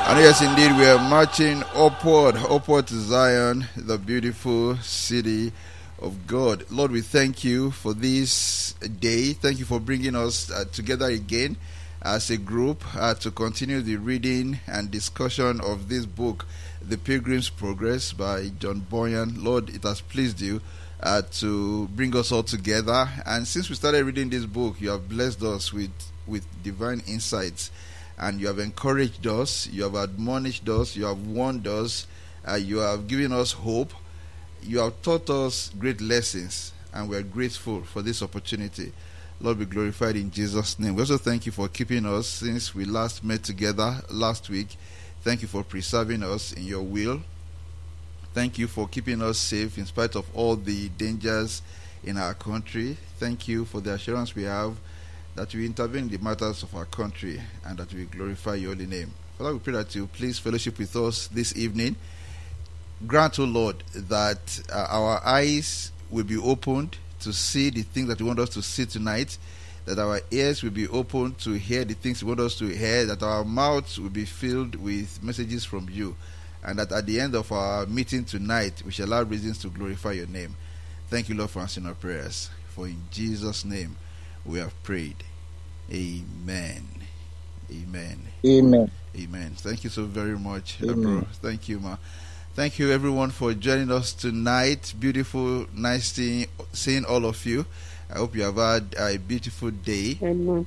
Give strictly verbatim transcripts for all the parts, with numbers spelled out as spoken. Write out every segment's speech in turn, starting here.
And yes, indeed, we are marching upward, upward to Zion, the beautiful city of God. Lord, we thank you for this day. Thank you for bringing us uh, together again as a group uh, to continue the reading and discussion of this book, The Pilgrim's Progress by John Bunyan. Lord, it has pleased you uh, to bring us all together. And since we started reading this book, you have blessed us with, with divine insights. And you have encouraged us, you have admonished us, you have warned us, uh, you have given us hope, you have taught us great lessons, and we are grateful for this opportunity. Lord, be glorified in Jesus' name. We also thank you for keeping us since we last met together last week. Thank you for preserving us in your will. Thank you for keeping us safe in spite of all the dangers in our country. Thank you for the assurance we have that you intervene in the matters of our country and that we glorify your holy name. Father, we pray that you please fellowship with us this evening. Grant, O Lord, that uh, our eyes will be opened to see the things that you want us to see tonight, that our ears will be open to hear the things you want us to hear, that our mouths will be filled with messages from you, and that at the end of our meeting tonight, we shall have reasons to glorify your name. Thank you, Lord, for answering our prayers. For in Jesus' name we have prayed. Amen. Amen. Amen. Amen. Thank you so very much, Amen. bro. Thank you, ma. Thank you, everyone, for joining us tonight. Beautiful, nice seeing, seeing all of you. I hope you have had a beautiful day. Amen.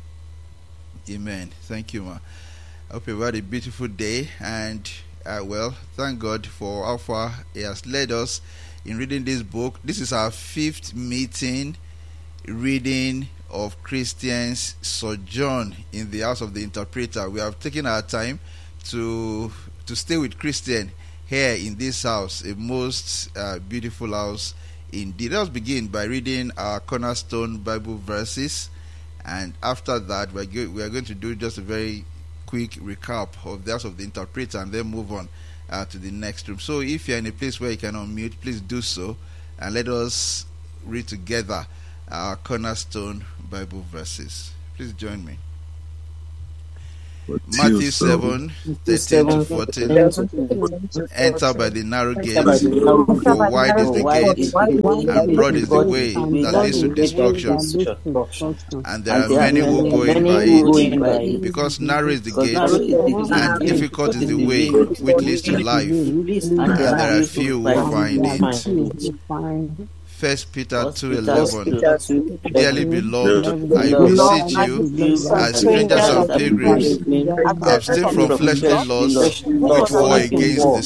Amen. Thank you, ma. I hope you've had a beautiful day. And, uh, well, thank God for how far He has led us in reading this book. This is our fifth meeting reading of Christians' sojourn in the house of the interpreter. We have taken our time to to stay with Christian here in this house, a most uh, beautiful house indeed. Let us begin by reading our cornerstone Bible verses, and after that we are, go- we are going to do just a very quick recap of the house of the interpreter and then move on uh, to the next room. So if you're in a place where you can unmute, please do so, and let us read together our cornerstone Bible verses. Please join me. Matthew seven, thirteen to fourteen. Enter by the narrow gate, for wide is the gate, and broad is the way that leads to destruction, and there are many who go in by it. Because narrow is the gate, and difficult is the way which leads to life, and there are few who find it. First Peter two eleven. Dearly beloved, I beseech you, as strangers and pilgrims, abstain from fleshly lusts which war against the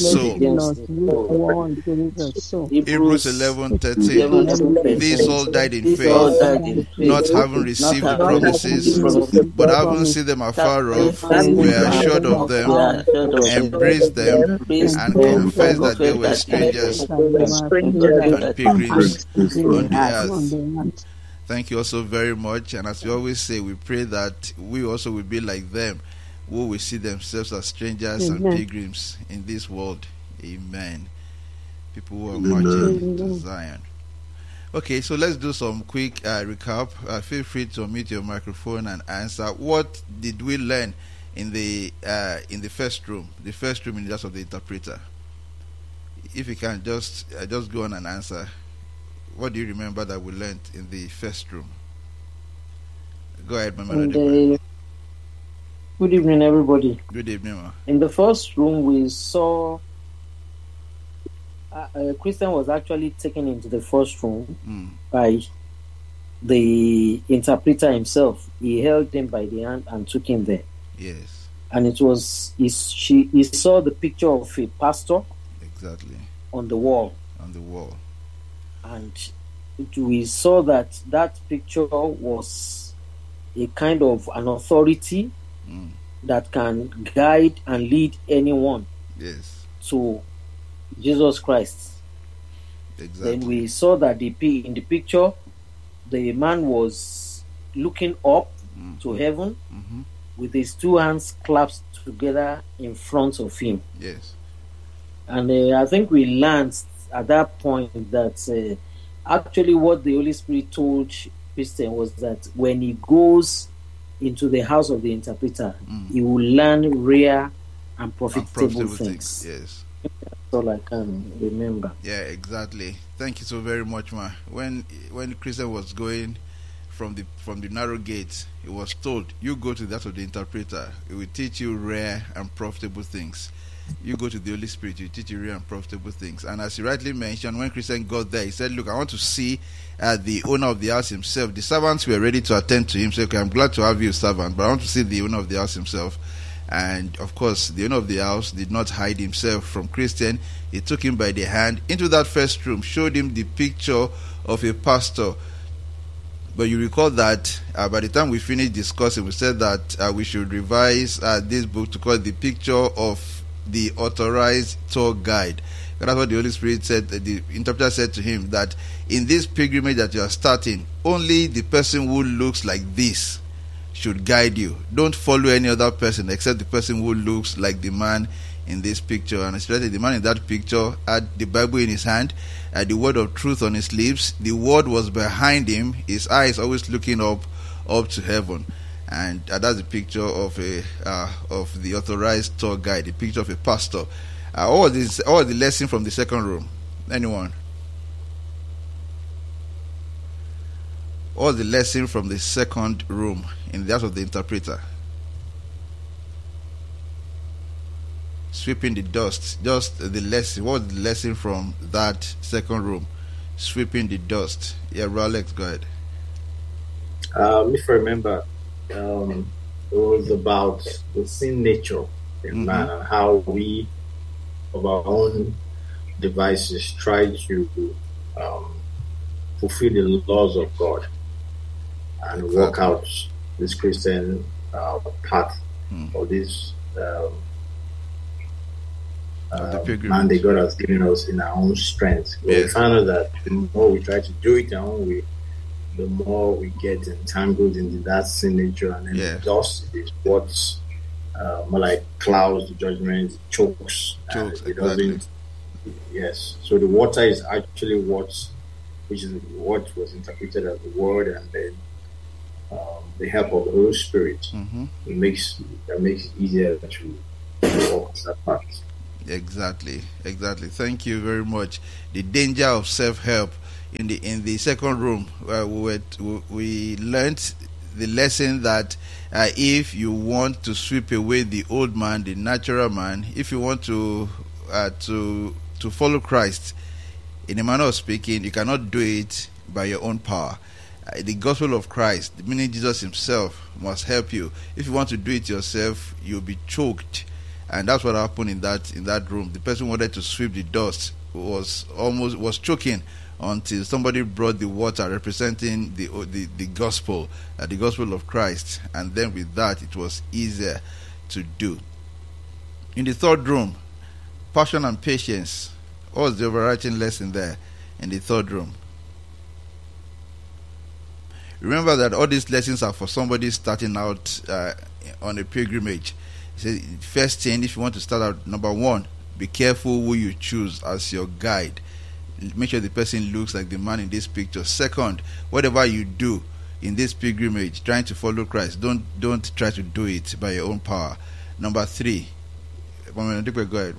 soul. Hebrews eleven thirteen. These all died in faith, not having received the promises, but having seen them afar off, were assured of them, embraced them, and confessed that they were strangers and pilgrims on the earth. Thank you also very much. And as we always say, we pray that we also will be like them, who will see themselves as strangers Amen. and pilgrims in this world. Amen. People who are marching to Zion. Okay, so let's do some quick uh, recap. Uh, feel free to unmute your microphone and answer. What did we learn in the uh, in the first room? The first room in the house of the interpreter. If you can, just uh, just go on and answer. What do you remember that we learned in the first room? Go ahead, Mama. The, good evening, everybody. Good evening, Ma. In the first room, we saw uh, a Christian was actually taken into the first room mm. by the interpreter himself. He held him by the hand and took him there. Yes. And it was he, she. He saw the picture of a pastor. Exactly. On the wall. On the wall. And we saw that that picture was a kind of an authority mm. that can guide and lead anyone yes. to Jesus Christ. Exactly. Then we saw that the in the picture, the man was looking up mm-hmm. to heaven mm-hmm. with his two hands clasped together in front of him. Yes. And uh, I think we learned at that point that uh, actually what the Holy Spirit told Christian was that when he goes into the house of the interpreter, mm. he will learn rare and profitable, and profitable things. things. Yes. That's all I can remember. Yeah, exactly. Thank you so very much, ma. When when Christian was going from the from the narrow gate, he was told, "You go to that of the interpreter. It will teach you rare and profitable things. You go to the Holy Spirit, it will teach you rare and profitable things." And as you rightly mentioned, when Christian got there, he said, "Look, I want to see uh, the owner of the house himself." The servants were ready to attend to him. So, okay, I'm glad to have you, servant, but I want to see the owner of the house himself. And of course, the owner of the house did not hide himself from Christian. He took him by the hand into that first room, showed him the picture of a pastor. But you recall that uh, by the time we finished discussing, we said that uh, we should revise uh, this book to call it The Picture of the Authorized Tour Guide. And that's what the Holy Spirit said. The interpreter said to him that in this pilgrimage that you are starting, only the person who looks like this should guide you. Don't follow any other person except the person who looks like the man in this picture. And especially the man in that picture had the Bible in his hand, had the word of truth on his lips. The word was behind him, his eyes always looking up up to heaven. And uh, that's a picture of a uh, of the authorized tour guide, a picture of a pastor. Uh, what was this? What was the lesson from the second room? Anyone? What was the lesson from the second room in the house of the interpreter? Sweeping the dust. Just the lesson. What was the lesson from that second room? Sweeping the dust. Yeah, Rolex, go ahead. Um, if I remember, um, it was about the sin nature in mm-hmm. man and how we, of our own devices, try to um, fulfill the laws of God and exactly. work out this Christian uh, path mm. or this um, uh, mandate God has given us in our own strength. Yes. We found out that the more we try to do it our own way, the more we get entangled into that sin nature, and then yeah. the dust is what's uh, more like clouds, the judgment, chokes. Chokes, it exactly. doesn't. Yes. So the water is actually what, which is what was interpreted as the word, and then um, the help of the Holy Spirit. Mm-hmm. It makes that makes it easier to walk that path. Exactly, exactly. Thank you very much. The danger of self-help. In the in the second room, uh, we were, we learned the lesson that uh, if you want to sweep away the old man, the natural man, if you want to uh, to to follow Christ, in a manner of speaking, you cannot do it by your own power. Uh, the gospel of Christ, meaning Jesus Himself, must help you. If you want to do it yourself, you'll be choked, and that's what happened in that in that room. The person who wanted to sweep the dust was almost was choking until somebody brought the water representing the the, the gospel, uh, the gospel of Christ, and then with that it was easier to do. In the third room, passion and patience. What was the overarching lesson there in the third room? Remember that all these lessons are for somebody starting out uh, on a pilgrimage. So first thing, if you want to start out, number one, be careful who you choose as your guide. Make sure the person looks like the man in this picture. Second, whatever you do in this pilgrimage, trying to follow Christ, don't don't try to do it by your own power. Number three, go ahead.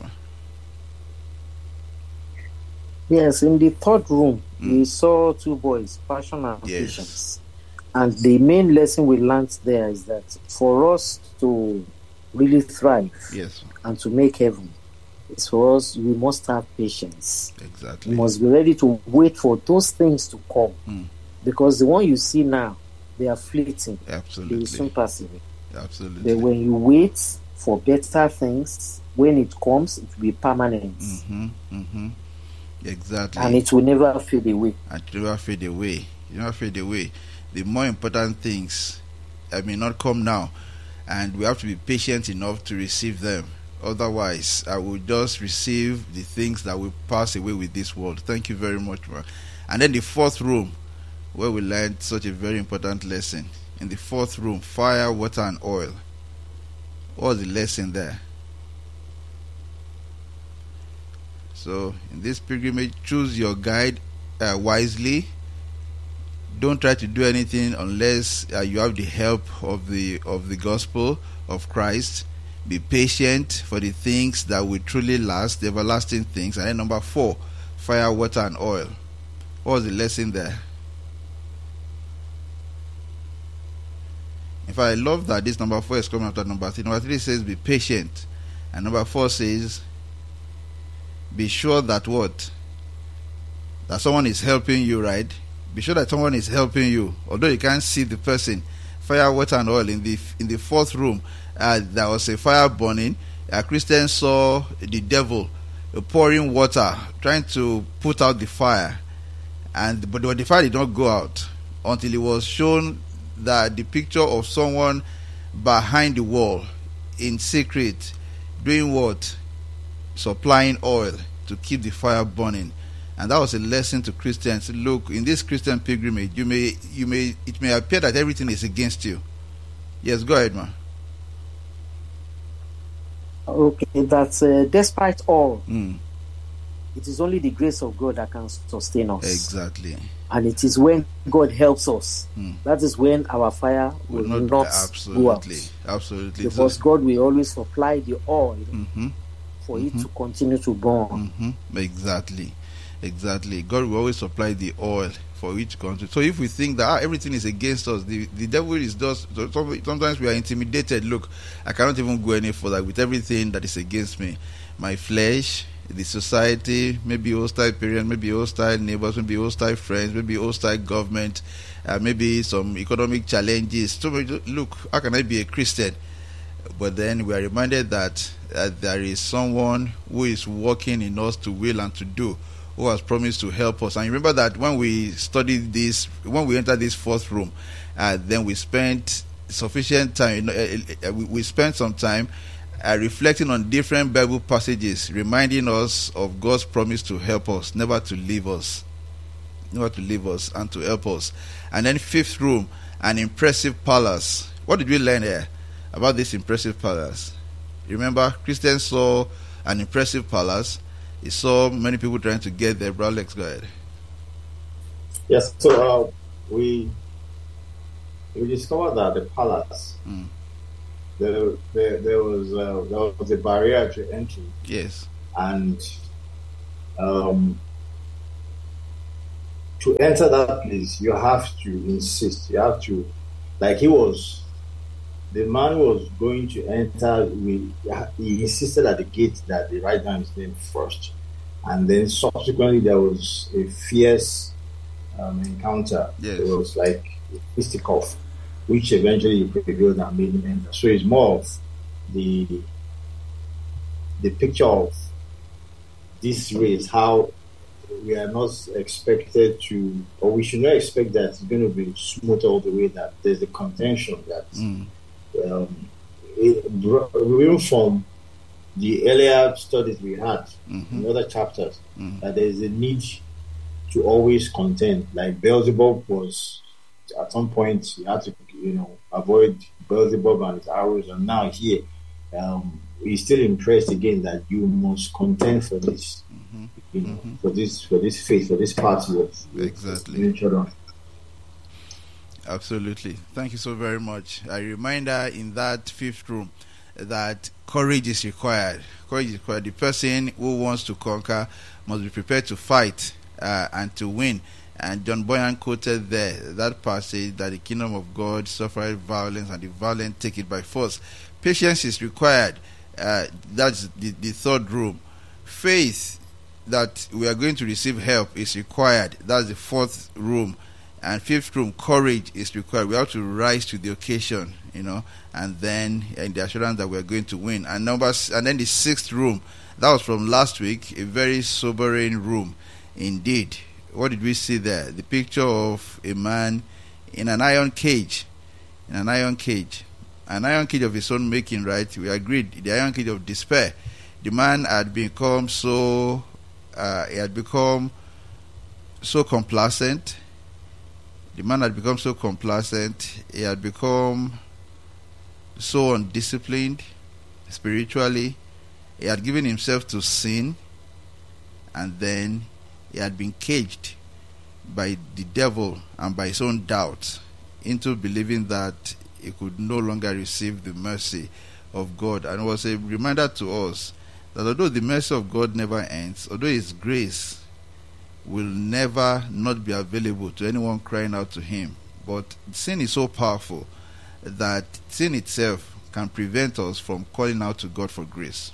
Yes, in the third room, mm. we saw two boys, passion and yes. patience. And the main lesson we learned there is that for us to really thrive yes. and to make heaven, it's for us, we must have patience. Exactly. We must be ready to wait for those things to come. Mm. Because the one you see now, they are fleeting. Absolutely. They will soon pass away. Absolutely. But when you wait for better things, when it comes, it will be permanent. Mm-hmm. Mm-hmm. Exactly. And it will never fade away. And it will never fade away. It will never fade away. The more important things I may not come now, and we have to be patient enough to receive them. Otherwise, I will just receive the things that will pass away with this world. Thank you very much, man. And then the fourth room, where we learned such a very important lesson. In the fourth room, fire, water, and oil. What was the lesson there? So, in this pilgrimage, choose your guide uh, wisely. Don't try to do anything unless uh, you have the help of the of the gospel of Christ. be patient for the things that will truly last, the everlasting things. And then number four, fire, water, and oil. What was the lesson there? In fact, I love that this number four is coming after number three. Number three says be patient. And number four says be sure that what? That someone is helping you, right? Be sure that someone is helping you. Although you can't see the person. Fire, water, and oil. In the in the fourth room, uh, there was a fire burning. A Christian saw the devil uh, pouring water, trying to put out the fire. And but the fire did not go out until it was shown that the picture of someone behind the wall in secret doing what? Supplying oil to keep the fire burning. And that was a lesson to Christians. Look, in this Christian pilgrimage, you may you may it may appear that everything is against you. Yes, go ahead, man. Okay, that's uh, despite all, mm. it is only the grace of God that can sustain us. Exactly. And it is when God helps us, mm. that is when our fire will not, not absolutely, go out. Absolutely. Because so, God will always supply the oil mm-hmm. for mm-hmm. it to continue to burn. Mm-hmm. Exactly. Exactly. God will always supply the oil for each country. So if we think that ah, everything is against us, the, the devil is just, sometimes we are intimidated. Look, I cannot even go any further with everything that is against me. My flesh, the society, maybe hostile parents, maybe hostile neighbors, maybe hostile friends, maybe hostile government, uh, maybe some economic challenges. So look, how can I be a Christian? But then we are reminded that uh, there is someone who is working in us to will and to do, who has promised to help us. And remember that when we studied this, when we entered this fourth room, uh, then we spent sufficient time, uh, uh, we, we spent some time uh, reflecting on different Bible passages, reminding us of God's promise to help us, never to leave us, never to leave us, and to help us. And then fifth room, an impressive palace. What did we learn here about this impressive palace? Remember, Christians saw an impressive palace. He saw many people trying to get there. Brother Lex, go ahead. Yes, so uh, we we discovered that the palace, mm. there, there, there was uh, there was a barrier to entry. Yes, and um, to enter that place, you have to insist. You have to, like he was. The man was going to enter. We, he insisted at the gate that they write down his name first, and then subsequently there was a fierce um, encounter. Yes. It was like a fisticuff, which eventually prevailed and made him enter. So it's more of the the picture of this race, how we are not expected to, or we should not expect that it's going to be smooth all the way. That there's a contention that. Mm. Um, it, even from the earlier studies we had mm-hmm. in other chapters, mm-hmm. that there is a need to always contend. Like Beelzebub was at some point, you had to, you know, avoid Beelzebub and his arrows, and now here, um, he's still impressed again that you must contend for this, mm-hmm. you know, mm-hmm. for this, for this faith, for this party of exactly. each other. Absolutely. Thank you so very much. A reminder in that fifth room that courage is required. Courage is required. The person who wants to conquer must be prepared to fight uh, and to win. And John Boyan quoted there that passage that the kingdom of God suffered violence and the violent take it by force. Patience is required. Uh, that's the, the third room. Faith that we are going to receive help is required. That's the fourth room. And fifth room, courage is required. We have to rise to the occasion, you know, and then and the assurance that we're going to win. And numbers, and then the sixth room, that was from last week, a very sobering room indeed. What did we see there? The picture of a man in an iron cage, in an iron cage, an iron cage of his own making, right? We agreed, the iron cage of despair. The man had become so, uh, he had become so complacent. The man had become so complacent. He had become so undisciplined spiritually. He had given himself to sin, and then he had been caged by the devil and by his own doubts into believing that he could no longer receive the mercy of God. And it was a reminder to us that although the mercy of God never ends, although His grace will never not be available to anyone crying out to Him, but sin is so powerful that sin itself can prevent us from calling out to God for grace.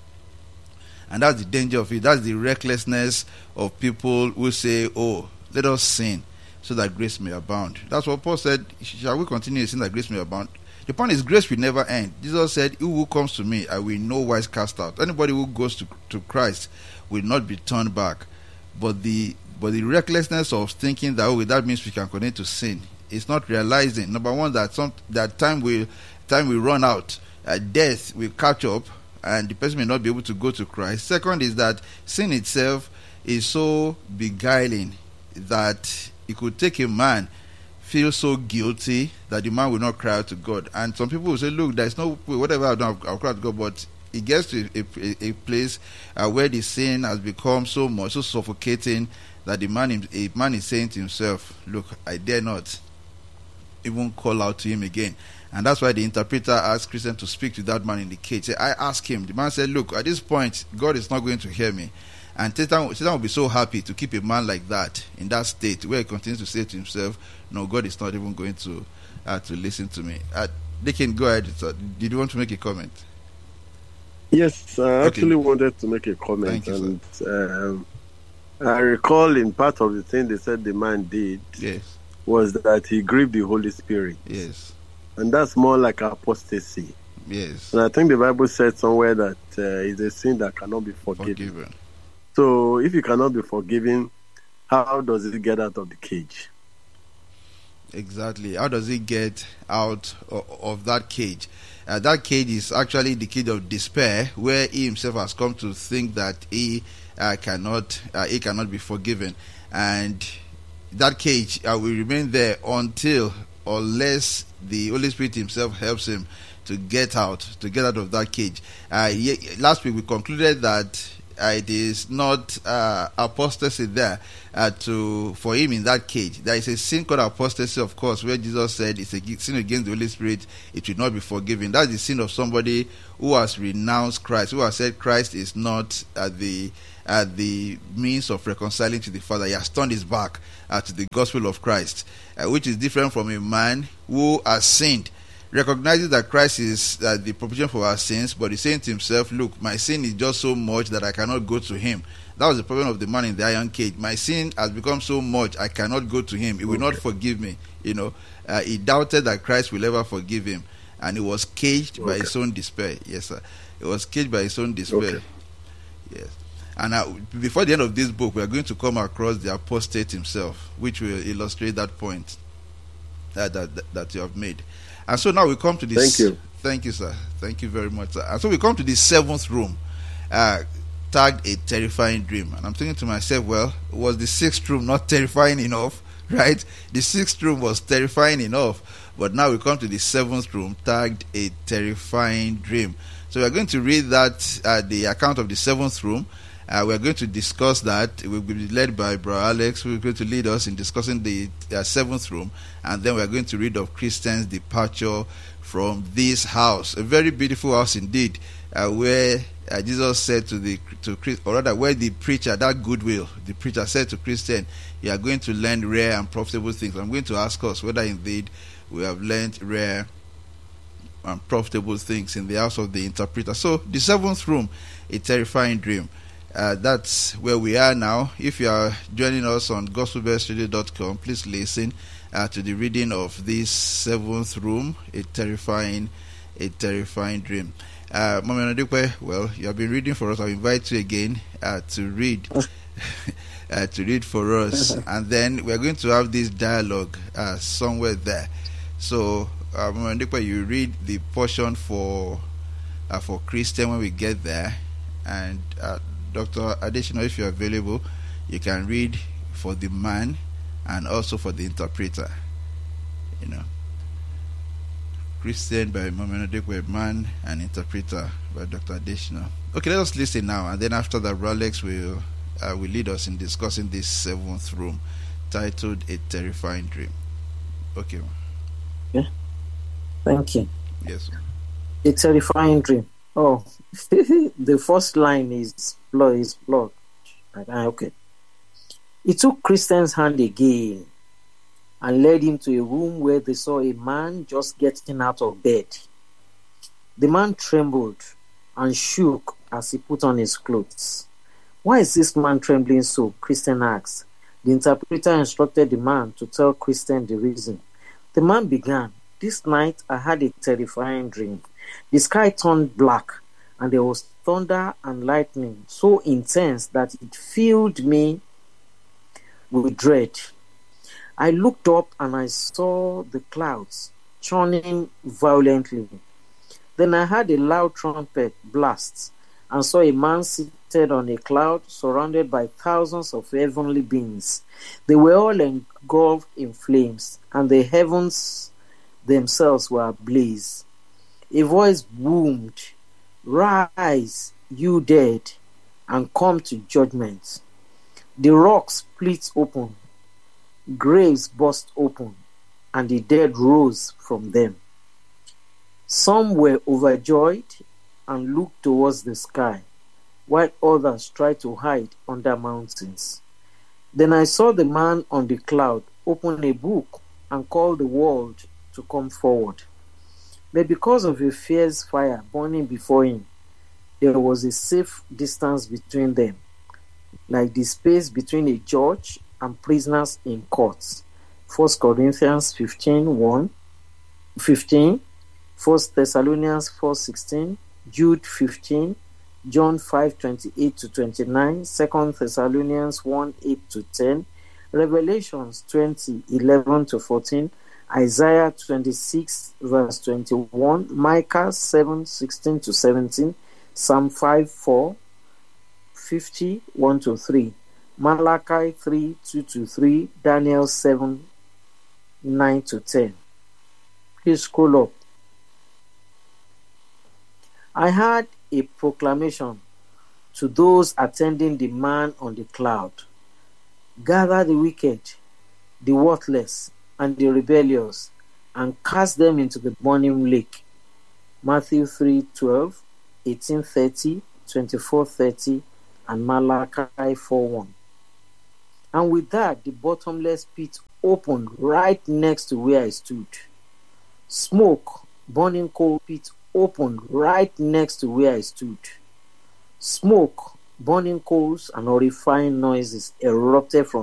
And that's the danger of it. That's the recklessness of people who say, oh, let us sin so that grace may abound. That's what Paul said. Shall we continue to sin that grace may abound? The point is, grace will never end. Jesus said, he who comes to me, I will no wise cast out. Anybody who goes to, to Christ will not be turned back. But the but the recklessness of thinking that, oh, that means we can continue to sin, is not realizing, number one, that some that time will time will run out, uh, death will catch up, and the person may not be able to go to Christ. Second is that sin itself is so beguiling that it could take a man feel so guilty that the man will not cry out to God. And some people will say, look, there's no way, whatever I've done, I'll, I'll cry out to God. But it gets to a, a, a place uh, where the sin has become so much, so suffocating, that the man, a man is saying to himself, look, I dare not even call out to him again. And that's why the interpreter asked Christian to speak to that man in the cage. I asked him. The man said, look, at this point, God is not going to hear me. And Satan, Satan will be so happy to keep a man like that in that state where he continues to say to himself, no, God is not even going to uh, to listen to me. Uh, they can go ahead. So, did you want to make a comment? Yes, I okay. actually wanted to make a comment. Thank you, and um, I recall in part of the thing they said the man did yes. was that he grieved the Holy Spirit. Yes. And that's more like apostasy. Yes. And I think the Bible said somewhere that uh, it's a sin that cannot be forgiven. Forgiven. So if you cannot be forgiven, how does it get out of the cage? Exactly. How does it get out of, of that cage? Uh, that cage is actually the cage of despair, where he himself has come to think that he uh, cannot uh, he cannot be forgiven, and that cage uh, will remain there until, unless the Holy Spirit Himself helps him to get out, to get out of that cage. Uh, last week we concluded that uh, it is not uh, apostasy there uh, to for him in that cage. There is a sin called apostasy, of course, where Jesus said it's a sin against the Holy Spirit, it will not be forgiven. That's the sin of somebody who has renounced Christ, who has said Christ is not uh, the uh, the means of reconciling to the Father. He has turned his back uh, to the gospel of Christ, uh, which is different from a man who has sinned, recognizes that Christ is uh, the propitiation for our sins, but he's saying to himself, look, my sin is just so much that I cannot go to him. That was the problem of the man in the iron cage. My sin has become so much, I cannot go to him. He will okay. not forgive me. You know, uh, he doubted that Christ will ever forgive him, and he was caged okay. by his own despair. Yes, sir. He was caged by his own despair. Okay. Yes. And uh, before the end of this book, we are going to come across the apostate himself, which will illustrate that point uh, that, that that you have made. And so now we come to this. Thank you. Thank you, sir. Thank you very much, sir. And so we come to the seventh room, uh, tagged a terrifying dream. And I'm thinking to myself, well, was the sixth room not terrifying enough? Right? The sixth room was terrifying enough. But now we come to the seventh room, tagged a terrifying dream. So we're going to read that, uh, the account of the seventh room. Uh, we're going to discuss that. We'll be led by Brother Alex, who is going to lead us in discussing the uh, seventh room. And then we're going to read of Christian's departure from this house. A very beautiful house indeed, uh, where uh, Jesus said to the, to or rather, where the preacher, that goodwill, the preacher said to Christian, you are going to learn rare and profitable things. I'm going to ask us whether indeed we have learned rare and profitable things in the house of the interpreter. So, the seventh room, a terrifying dream. Uh, that's where we are now. If you are joining us on gospel best radio dot com, please listen uh, to the reading of this seventh room, a terrifying, a terrifying dream. Uh, Mama Nadikwe, well, you have been reading for us. I invite you again uh, to read, uh, to read for us, and then we are going to have this dialogue uh, somewhere there. So, uh, Mama Nadikwe, you read the portion for uh, for Christian when we get there, and uh, Doctor Additional, if you're available, you can read for the man and also for the interpreter. You know, Christian by Mama Nadikwe, man, and interpreter by Doctor Additional. Okay, let us listen now, and then after that, Alex will uh, will lead us in discussing this seventh room, titled "A Terrifying Dream." Okay. Yeah. Thank you. Yes. A terrifying dream. Oh, the first line is blood is blood. Okay. He took Christian's hand again and led him to a room where they saw a man just getting out of bed. The man trembled and shook as he put on his clothes. Why is this man trembling so? Christian asked. The interpreter instructed the man to tell Christian the reason. The man began, "This night I had a terrifying dream. The sky turned black and there was thunder and lightning so intense that it filled me with dread. I looked up and I saw the clouds churning violently. Then I heard a loud trumpet blast and saw a man seated on a cloud surrounded by thousands of heavenly beings. They were all engulfed in flames, and the heavens themselves were ablaze. A voice boomed, 'Rise, you dead, and come to judgment.' The rocks split open, graves burst open, and the dead rose from them. Some were overjoyed and looked towards the sky, while others tried to hide under mountains. Then I saw the man on the cloud open a book and call the world to come forward. But because of a fierce fire burning before him, there was a safe distance between them, like the space between a judge and prisoners in courts. First Corinthians fifteen, one, fifteen, First Thessalonians four sixteen, Jude fifteen, John five twenty-eight to twenty-nine, Second Thessalonians one eight to ten, Revelations twenty eleven to fourteen, Isaiah twenty-six verse twenty-one, Micah seven sixteen to seventeen, Psalm five four, fifty one to three, Malachi three two to three, Daniel seven nine to ten. Please scroll up. I heard a proclamation to those attending the man on the cloud. Gather the wicked, the worthless, and the rebellious, and cast them into the burning lake. Matthew three twelve, eighteen thirty, twenty-four thirty, and Malachi four one. And with that, the bottomless pit opened right next to where I stood. Smoke, burning coal pit opened right next to where I stood. Smoke, burning coals, and horrifying noises erupted from